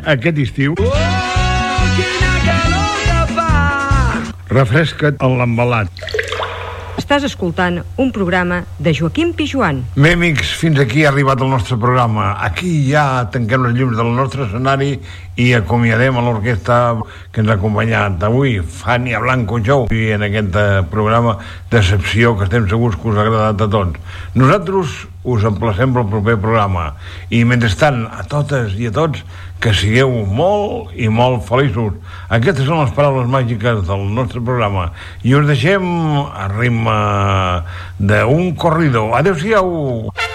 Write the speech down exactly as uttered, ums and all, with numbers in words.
Aquest estiu... Oh, quina calor que fa! Refresca't en l'embalat. Estàs escoltant un programa de Joaquim Pijuan. Bé, amics, fins aquí ha arribat el nostre programa. Aquí ja tanquem les llums del nostre escenari i acomiadem a l'orquestra que ens ha acompanyat avui, Fania Blanco Show, i en aquest programa d'excepció que estem segurs que us ha agradat a tots. Nosaltres us emplacem pel proper programa i mentrestant a totes i a tots que sigueu molt i molt feliços. Aquestes són les paraules màgiques del nostre programa i us deixem a ritme d'un corrido. Adéu-siau!